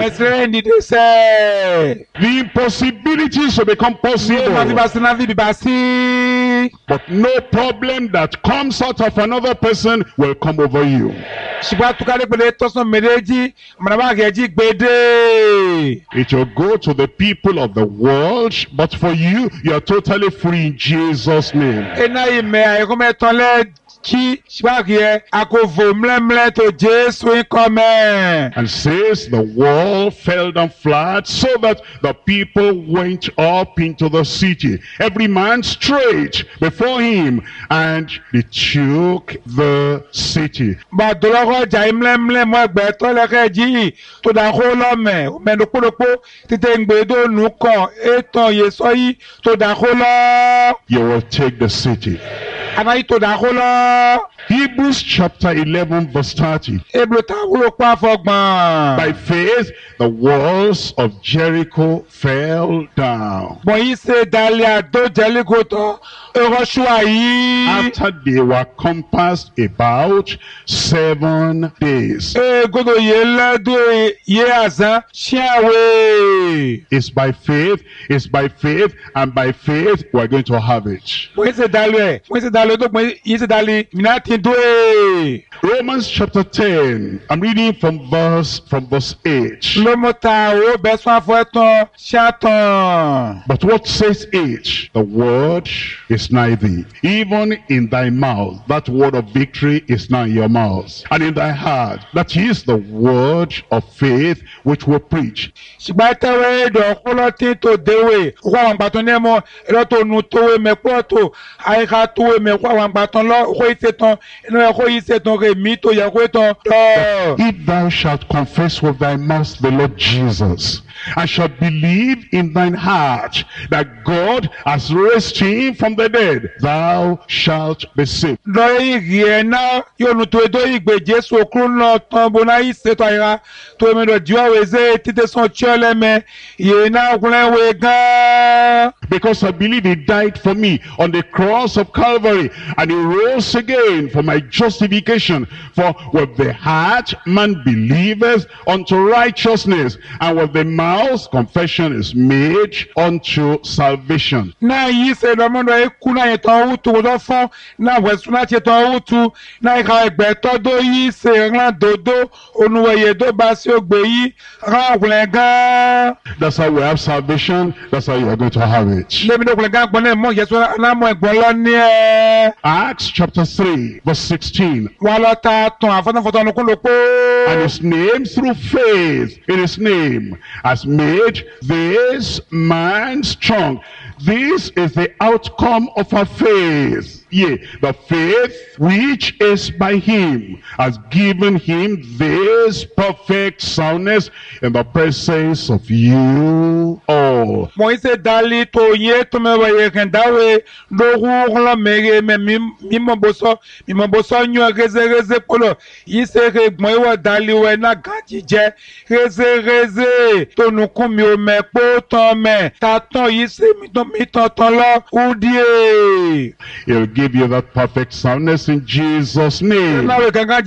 The impossibilities will become possible. But no problem that comes out of another person will come over you. It will go to the people of the world, but for you, you are totally free in Jesus' name. And says the wall fell down flat, so that the people went up into the city, every man straight before him, and they took the city. You will take the city. Hebrews chapter 11 verse 30. By faith, the walls of Jericho fell down after they were compassed about 7 days. It's by faith, and by faith we're going to have it. Romans chapter 10. I'm reading from verse 8. But what says 8? The word is nigh thee, even in thy mouth. That word of victory is now in your mouth, and in thy heart. That is the word of faith which we preach. If thou shalt confess with thy mouth the Lord Jesus, and shalt believe in thine heart that God has raised him from the dead, thou shalt be saved. Because I believe he died for me on the cross of Calvary, and he rose again for my justification. For with the heart man believeth unto righteousness, and with the mouth confession is made unto salvation. That's how we have salvation. That's how you are going to have it. Acts chapter 3 verse 16. And his name, through faith in his name, has made this man strong. This is the outcome of our faith. Yea, the faith which is by him has given him this perfect soundness in the presence of you all. He'll give you that perfect soundness in Jesus' name. We're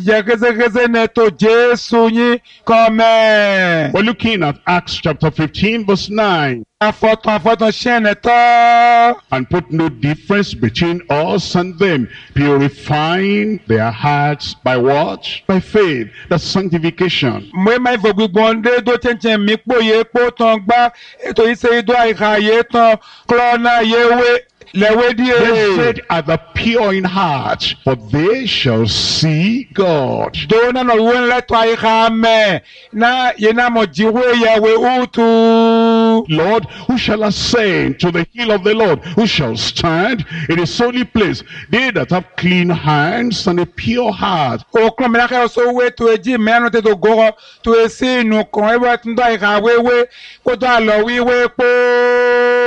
looking at Acts chapter 15 verse 9. And put no difference between us and them, purifying their hearts by what? By faith. That's sanctification. Blessed are the pure in heart, for they shall see God. Lord, who shall ascend to the hill of the Lord? Who shall stand in his holy place? They that have clean hands and a pure heart.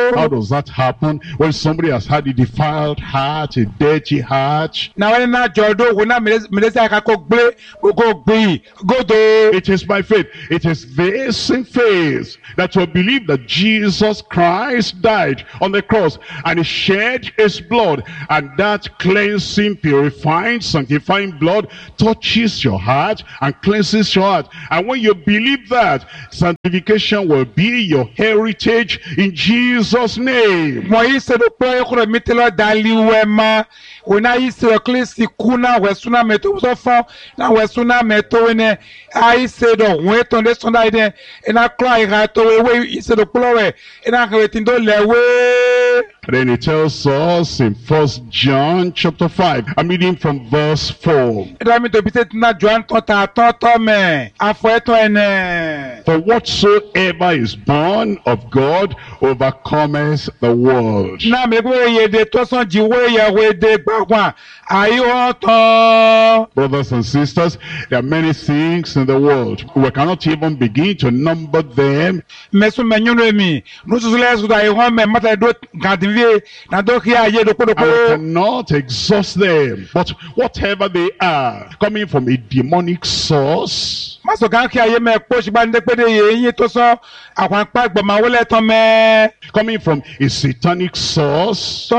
How does that happen? When somebody has had a defiled heart, a dirty heart. Na wani na jodo wona meleza akako gbe go gbe godo. It is by faith. It is this same faith that will believe that Jesus Christ died on the cross and he shed his blood, and that cleansing, purifying, sanctifying blood touches your heart and cleanses your heart. And when you believe that, sanctification will be your heritage in Jesus' name. Mo yisedo pro ekoro mitelo daliwema wona yisedo klesi kuna wesuna meto so na wesuna meto ne aisedo weton de sonda ide ina cry gato we yisedo plowe ina kwetindo lewe. Then it tells us in 1 John chapter 5, I'm reading from verse 4. For whatsoever is born of God overcometh the world. Brothers and sisters, there are many things in the world. We cannot even begin to number them. I cannot exhaust them. But whatever they are, coming from a demonic source, coming from a satanic source,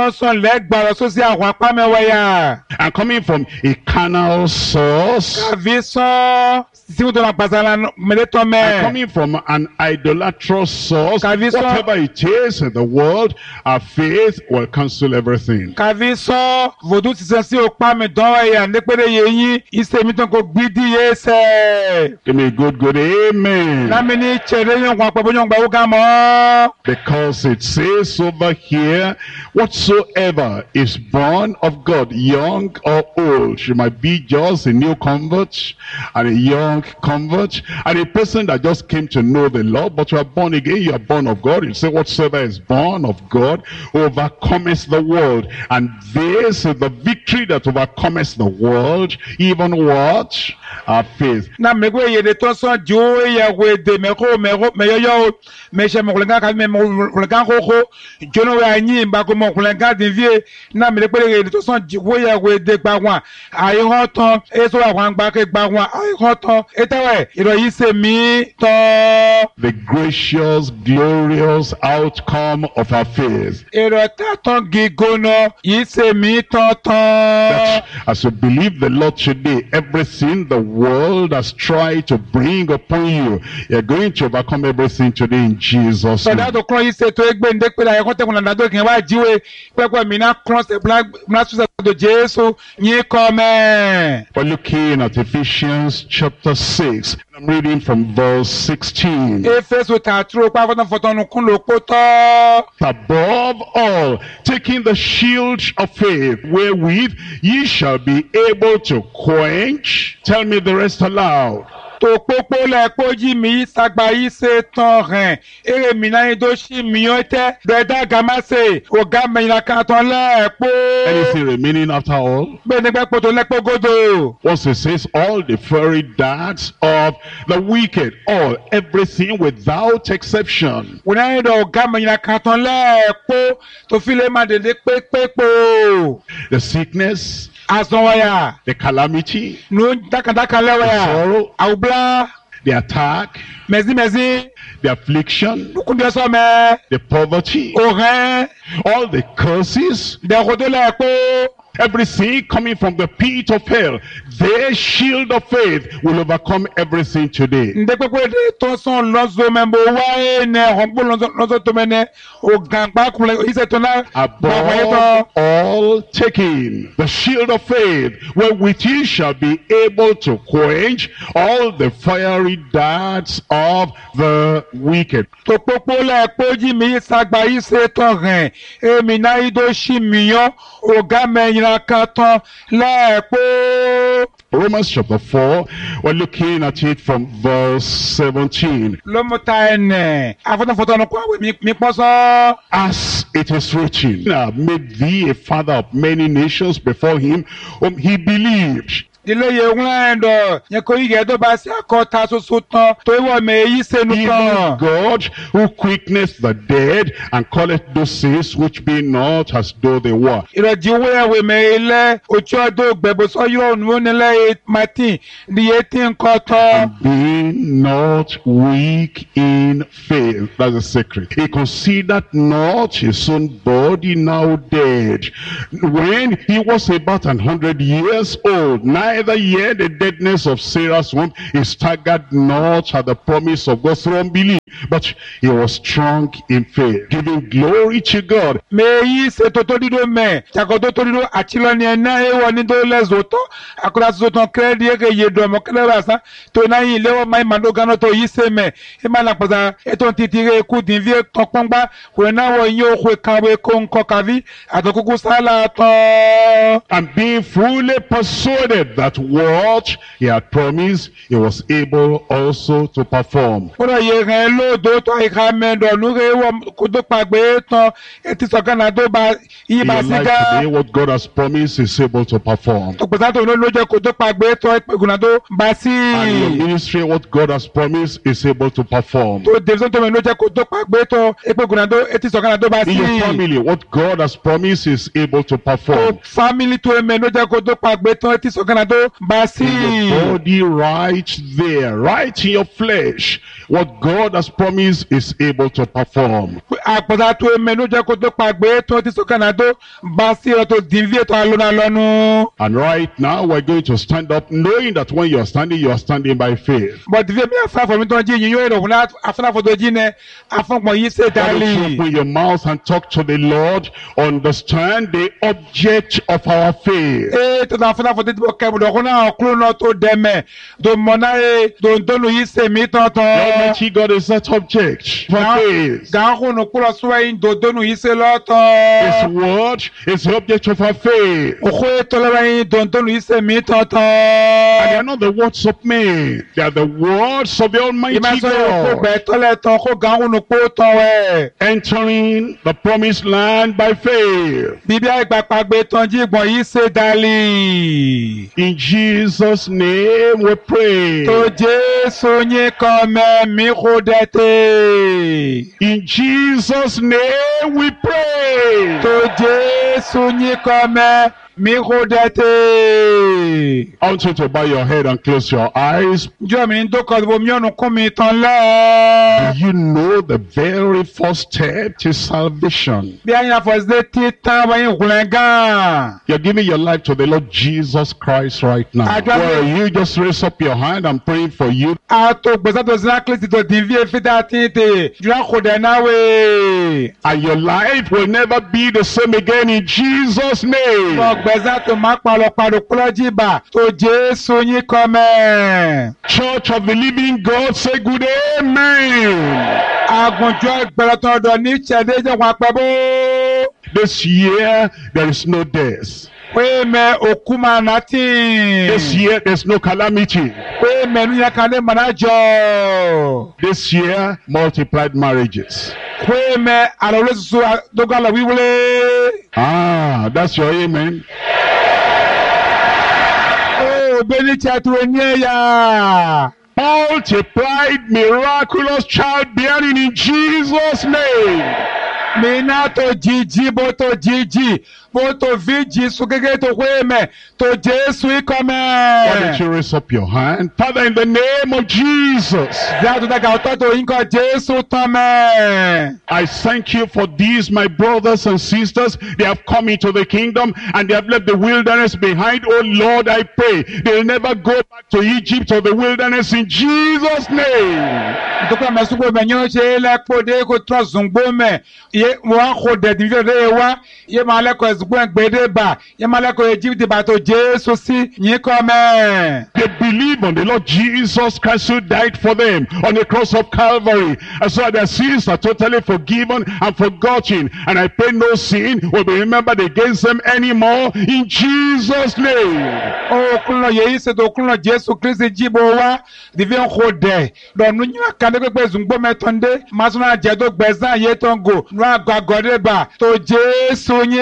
and coming from a carnal source, and coming from an idolatrous source, whatever it is in the world, our faith will cancel everything. Give me a good amen. Because it says over here, whatsoever is born of God, young or old, she might be just a new convert and a young convert and a person that just came to know the Lord, but you are born again, you are born of God. You say whatsoever is born of God overcometh the world, and this is the victory that overcometh the world, even what? Our faith. The gracious, glorious outcome of our faith. That as you believe the Lord today, everything the world has tried to bring upon you, you're going to overcome everything today in Jesus' name. We're looking at Ephesians chapter 6. I'm reading from verse 16. Above all, taking the shield of faith, wherewith ye shall be able to quench. Tell me the rest aloud. Anything remaining after all? Once it says all the fiery darts of the wicked, all, everything without exception. The sickness, the calamity, the sorrow, the attack, the affliction, the poverty, all the curses, everything coming from the pit of hell, their shield of faith will overcome everything today. Above all, taking the shield of faith, wherewith ye shall be able to quench all the fiery darts of the wicked. Romans chapter 4, we're looking at it from verse 17. As it is written, I have made thee a father of many nations before him whom he believed, dile ye wlando nye ko ige do ba si akota so tan to iwo me yi senu Even tan. God who quickeneth the dead and calleth those things which be not as though they were. Iroji we me ile ocho do gbebo so yo nu ni le Martin di 18 koton. Being not weak in faith. That's the secret. He considered not his own body now dead, when he was about 100 years old, neither yet the deadness of Sarah's womb. He staggered not at the promise of God through unbelief, but he was strong in faith, giving glory to God. Me yi se to dido me chakoto to dido achilo ni na e woni do lezoto akura zoto kredi ke yedo mo klebasa to na yin lewo mai mando gano to yi se me e ma la poza e to titire ku din vie to pongba we na wo yin o kwe kanwe ko nko kavi atokuku sala to. And being fully persuaded that what he had promised, he was able also to perform. Ora ye ren lo do to I ka me do nu re wo ku do pagbe ton e ti so kana do ba yi In ba your life siga today, what God has promised is able to perform. to poza to lo je ku do pagbe to e peguna do ba si. And in your ministry, what God has promised is able to perform. To devon to me lo je ku do pagbe to e peguna do e ti so kana do ba In your si. family, what God has promised is able to perform. To family to me lo je ku do pagbe to e ti so kana do ba si. In your body right there, right in your flesh, what God has promised is able to perform. Apoza to me lo je ku do pagbe to e ti so kana do ba si to divie to alona lonu. And right now, we're going to stand up, knowing that when you are standing by faith. But divie me afa for me to ji yin yo ero na afana for do ji ne afon mo yi se Why don't you dali. open your mouth and talk to the Lord? Understand the object of our faith. E to na afana for do ke do ko na oklo no to deme do mona e do ndonu yi se mi The tonton. Almighty God is that object for faith. Ga ko no kula so yin do donu yi se His loton. word is the object of our faith. O ko e to la yin do ndonu yi se mi And they tonton. are not the words of men. They are the words of the Almighty Ima so ko God. be to le ton ko ga ko no ko ton we. Entering the promised land by faith. Bibia igba pagbe ton ji gbon yi se dali. In Jesus' name we pray. To Jesu yin kan me mi ko dete. In Jesus' name we pray. To Jesu yin kan me mi ko dete. I want you to bow your head and close your eyes. Jo mi ndo ko bo mi onu kun mi tan la. You know the very first step to salvation. Bí a yàn fọ́sídé tí tán wáyé ìkùnlẹ̀ngàn. You're giving your life to the Lord Jesus Christ right now. Well, you just raise up your hand. I'm praying for you. A tó gbèsè tó sinna Kristi tó dín fíye fíta tìǹtì. Jùlọ kò dẹ̀ náà wé. And your life will never be the same again in Jesus' name. Tó gbèsè tó máa palọ̀ padò kúlọ̀ jìbà. Tó Jésù yín kọ́ mẹ́. Church of the living God, say good amen. Àgùnjọ́ ìgbẹ̀rẹ̀ tó ọ̀dọ̀ ní ìṣẹ̀dé jẹ́ wọn pẹ́ bó. This year, there is no death. Pé mẹ òkú máa nà tì. This year, there's no calamity. Pé mẹnu yẹn kan lè mọ̀nà jọ. This year, multiplied marriages. Pé mẹ àlọ́ olóṣùṣù dógàlọ̀ wíwúlé. Ah, that's your amen. Oh, beni chatu enyeya. Multiplied miraculous childbearing in Jesus' name. Minato jiji boto jiji boto viji sugege to kweme to Jesu Why ikome. don't you raise up your hand? Father, in the name of Jesus, Zatu daga ototo inko Jesu tome. I thank you for these, my brothers and sisters. They have come into the kingdom and they have left the wilderness behind. Oh Lord, I pray they'll never go back to Egypt or the wilderness in Jesus' name. Tukwa mesuko menyo chele kpode ko trozungbo me. Ye mwa khode divyo rewa. Ye maleko ezugbo gbede ba. Ye maleko Egypt ba to Jesu si nyikome. They believe on the Lord Jesus Christ who died for them on the cross of Calvary. And so their sins are totally forgiven and forgotten. And I pray no sin will be remembered against them anymore in Jesus' name. Oh, kunlo ye se do kunlo Jesu Kristi jibo wa. Divyo khode. Don nunya kande kwe zungbo metonde. Masuna jedo gbezan ye tongo. Nwa gwagode ba. To Jesu nyikome.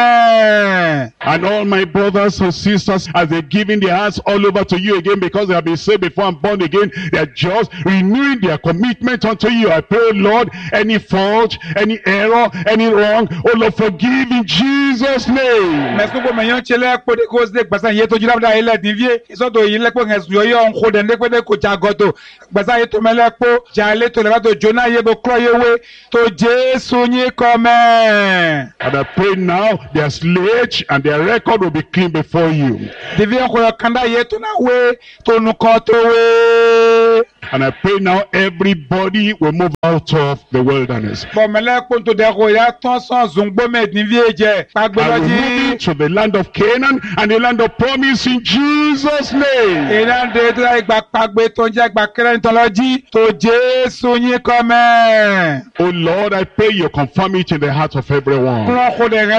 Amen. And all my brothers and sisters, as they're giving their hearts all over to you again because they have been saved before and born again, they're just renewing their commitment unto you. I pray, Lord, any fault, any error, any wrong, oh Lord, forgive in Jesus' name. Merci beaucoup, mais yon chele ko de cause de basa yeto jula da ile divie. Iso to ile ko nges yo yo nko de ko de ko chagoto. Basa yeto mele ko jale to le to Jonah ye bo kroyewe to Jesu ni come. And I pray now their sledge and their record will be clean before you. Divie ko kanda yeto na we to nu ko to we. And I pray now everybody will move out of the wilderness. Bon mele ko to de ko ya ton son zungbo me divie je. I will move into the land of Canaan and the land of promise in Jesus' name. Elan de tra igba pagbe to je igba kere ntoloji to Jesu ni come. Oh Lord, I pray you confirm it in the heart of everyone. The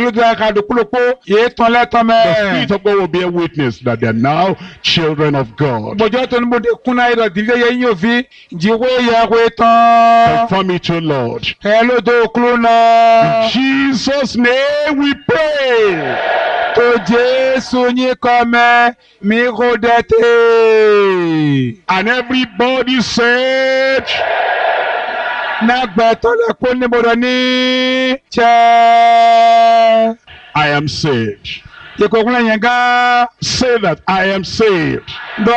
Spirit of God will be a witness that they are now children of God. Confirm it, O Lord. In Jesus' name we pray. To Jesu ni come mi rodete. And everybody said, I am saved. Say that I am saved.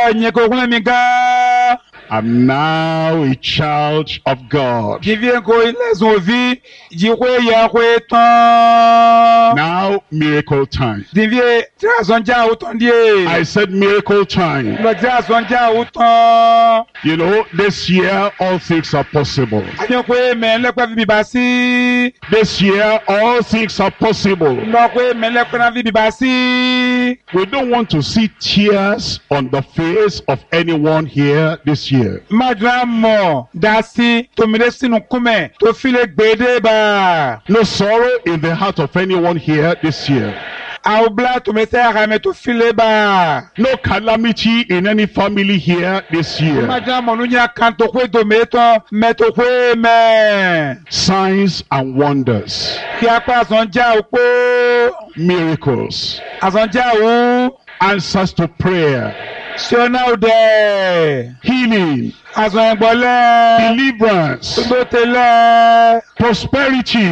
I'm now a child of God. Now miracle time. I said miracle time. You know, this year all things are possible. This year all things are possible. We don't want to see tears on the face of anyone here this year. No sorrow in the heart of anyone here this year. No calamity in any family here this year. Signs and wonders. Miracles. Answers to prayer. Healing. Deliverance. Prosperity.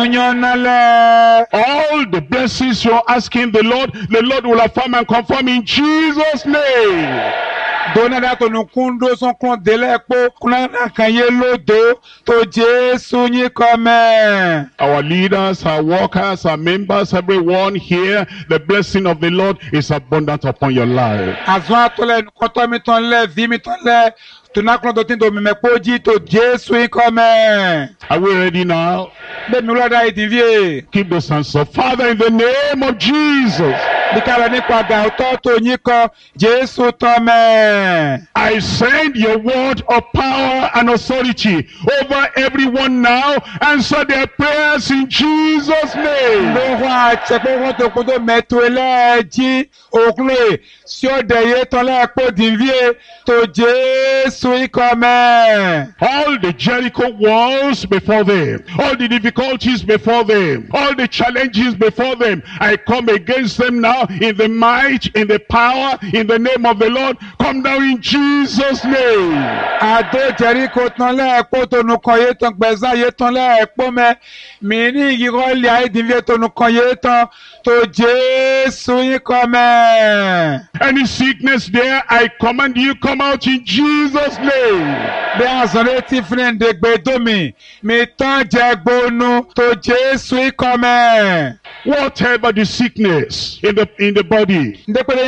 All the blessings you're asking the Lord will affirm and confirm in Jesus' name. Our leaders, our workers, our members, everyone here, the blessing of the Lord is abundant upon your life. Are we ready now? Keep those hands up. Father, in the name of Jesus, I send your word of power and authority over everyone now. Answer their prayers in Jesus' name. All the Jericho walls before them, all the difficulties before them, all the challenges before them, I come against them now in the might, in the power, in the name of the Lord. Come down in Jesus' name. Any sickness there, I command you, come out in Jesus' name. Whatever the sickness in the body,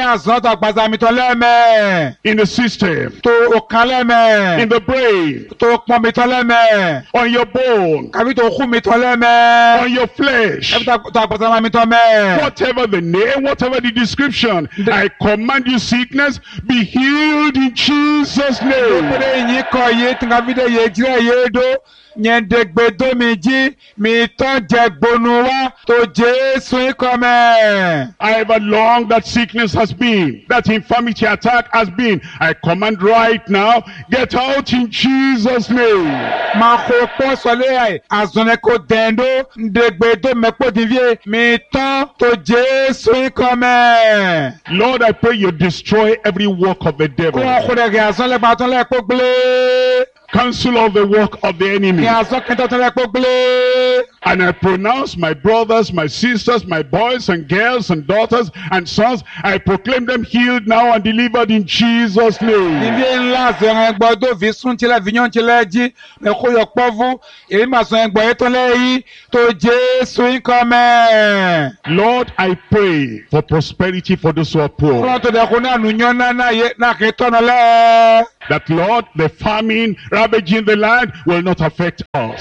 in the system, in the brain, on your bone, on your flesh, whatever the name, whatever the description, I command you, sickness, be healed in Jesus' name. nyendegbedo mi jí mi tán jẹ gbonu wá tó Jésù ikọ̀mẹ́. However long that sickness has been, that infirmity attack has been, I command right now, get out in Jesus' name. Ma ko pọ́ sọlé ẹ̀ àzọ̀nẹ́ kò dẹ̀ndó ndegbedo mẹ́pọ̀ dìvie mi tán tó Jésù ikọ̀mẹ́. Lord, I pray you destroy every work of the devil. Kó kó dẹ̀ gẹ̀ àzọ̀nlẹ̀ gbàtọ́ lẹ̀ kó gbélé. Cancel all the work of the enemy. Gẹ̀ àzọ̀ kẹ́ntọ́ tán lẹ̀ kó gbélé. And I pronounce my brothers, my sisters, my boys and girls and daughters and sons, I proclaim them healed now and delivered in Jesus' name. Dìvie ńlá àzọ̀nẹ́ gbọ́dọ̀ fi sún tilẹ̀ fi yán tilẹ̀ jí mẹ́kó yọ pọ́fú èyí mà sọ̀nẹ́ gbọ́ yẹtọ́ lẹ́yìn tó Jésù ikọ̀mẹ́. Lord, I pray for prosperity for those who are poor. Kọ́ńtò tó dẹ̀ kó náà nù yán náà kì í tọ́nà lẹ́. That, Lord, the famine ravaging the land will not affect us.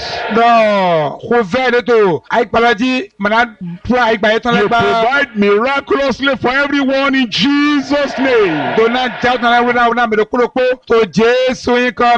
Non, kò fẹ́ de to àyíkpalaji mana fún àyíkpa yẹtọ́ You lẹ́gbàá. provide miraculously for everyone in Jesus' name. Dona jáwé náà wọ́n mẹ́rin kúròpó tó Jésù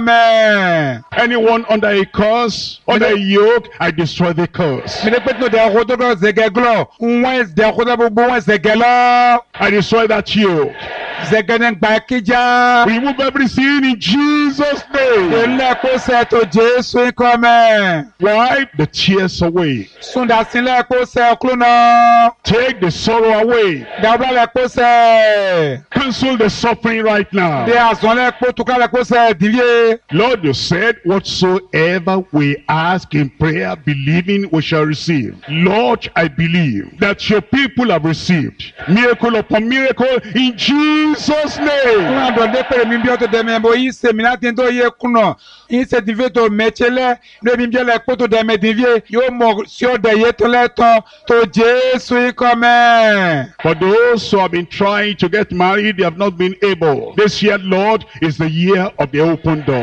ikọ̀mẹ́. Anyone under a curse, under a yoke, I destroy the curse. Mẹ́rin pé tó dẹ̀ kó tó dọ̀ zẹ̀gẹ̀ glọ̀ wọ́n dẹ̀ kó tó gbogbo wọ́n zẹ̀gẹ̀ lọ. I destroy that yoke. Zẹ̀gẹ̀ ní gbà kíjà. Remove every sin in Jesus' name. Ilé kó sẹ́ tó Jésù ikọ̀mẹ́. Wipe the tears away. Sunda sílẹ̀ kó sẹ́ kúrò náà. Take the sorrow away. Dàbọ̀ lẹ̀ kó sẹ́. Cancel the suffering right now. Bí àzọ̀ lẹ̀ kó tukà lẹ̀ kó sẹ́ dìvie. Lord, you said, whatsoever we ask in prayer, believing we shall receive. Lord, I believe that your people have received miracle upon miracle in Jesus' name. Kuna donde pere mi bio to deme bo yi se mi natin to ye kuno yi se divie to mechele le mi bio le ko to deme divie yo mo si o de ye to le to Jésù ikọ̀mẹ́. For those who have been trying to get married, they have not been able. This year, Lord, is the year of the open door.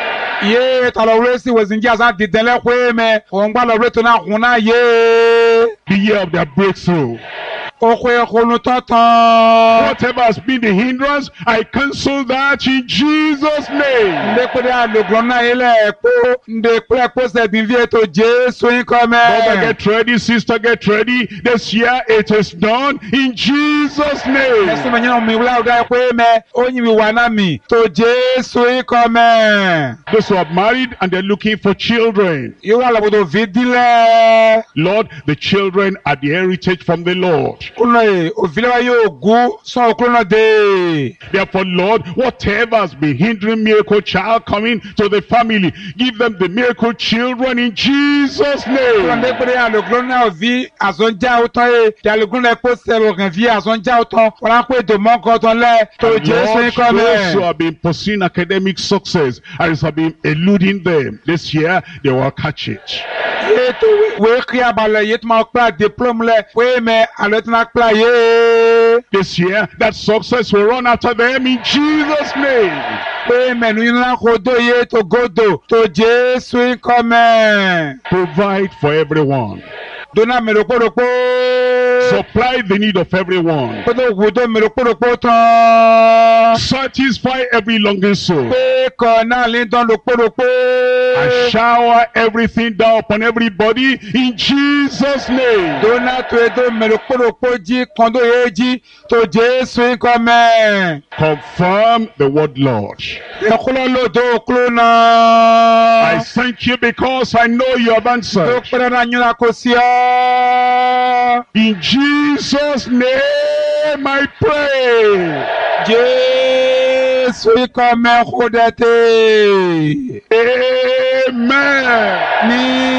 Ye talo si wezingi asa didele kwe me ongba lo to na kuna ye. The year of their breakthrough. Okwe konu tatan. Whatever has been the hindrance, I cancel that in Jesus' name. Nde kwe a lo glona ele ko nde kwe ko se divie to Jésù ikọ̀mẹ́. Brother, get ready. Sister, get ready. This year, it is done in Jesus' name. Yesu me nyina mi wula uda kwe me onyi mi wana mi to Jésù ikọ̀mẹ́. Those who are married and they're looking for children. Iwa la bodo vidile. Lord, the children are the heritage from the Lord. Kuno ovile wa yo gu so kuno de. Therefore, Lord, whatever has been hindering miracle child coming to the family, give them the miracle children in Jesus' Kuno de name. pere a lo glona vi azonja uton e ya lo glona po se lo kan vi azonja uton wala pe do mon ko ton le to And Jésù Lord, those who ikọ̀mẹ́. have been pursuing academic success and have been eluding them, this year they will catch it. Ye to we kria bale ye to ma kla diplôme le we me alo to na kla ye. This year, that success will run after them in Jesus' name. We me nu na ko do ye to godo to Jésù ikọ̀mẹ́. Provide for everyone. Dona me ropo. Supply the need of everyone. Kodo wudo me ropo tan. Satisfy every longing soul. Pé kọ̀ náà lè dán ropo. And shower everything down upon everybody in Jesus' name. Dona to edo me ropo jí kondo ye jí to Jésù ikọ̀mẹ́. Confirm the word, Lord. Ekolo lo do klo I na. thank you because I know you have Do answered. pere na nyuna ko sia. In Jesus' name I pray. Jésù ikọ̀mẹ́ kó dete. Amen. Ní